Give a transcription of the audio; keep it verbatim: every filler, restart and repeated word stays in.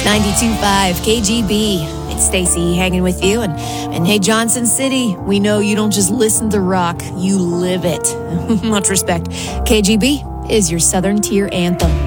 ninety-two point five K G B. It's Stacy hanging with you. And, and hey, Johnson City, we know you don't just listen to rock, you live it. Much respect. K G B is your Southern Tier anthem.